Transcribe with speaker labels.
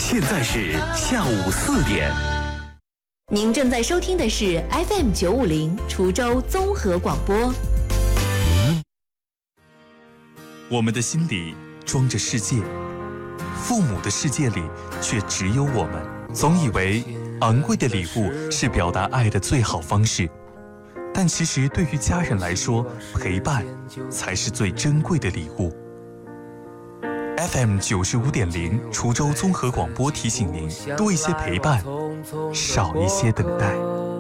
Speaker 1: 现在是下午4点。
Speaker 2: 您正在收听的是 FM 950滁州综合广播。
Speaker 3: 我们的心里装着世界，父母的世界里却只有我们。总以为昂贵的礼物是表达爱的最好方式，但其实对于家人来说，陪伴才是最珍贵的礼物。FM 95.0滁州综合广播提醒您：多一些陪伴，少一些等待。